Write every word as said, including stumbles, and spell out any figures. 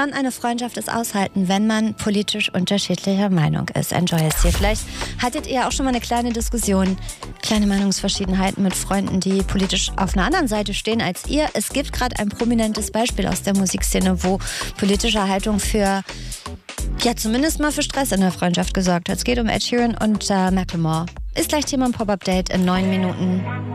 Kann eine Freundschaft es aushalten, wenn man politisch unterschiedlicher Meinung ist? Enjoy es hier. Vielleicht hattet ihr auch schon mal eine kleine Diskussion, kleine Meinungsverschiedenheiten mit Freunden, die politisch auf einer anderen Seite stehen als ihr. Es gibt gerade ein prominentes Beispiel aus der Musikszene, wo politische Haltung für, ja, zumindest mal für Stress in der Freundschaft gesorgt hat. Es geht um Ed Sheeran und äh, Macklemore. Ist gleich Thema im Pop-Update in neun Minuten.